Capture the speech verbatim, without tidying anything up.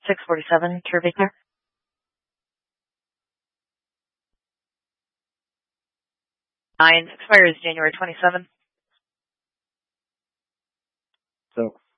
six forty-seven, Trevictor. Nine expires January twenty-seventh. So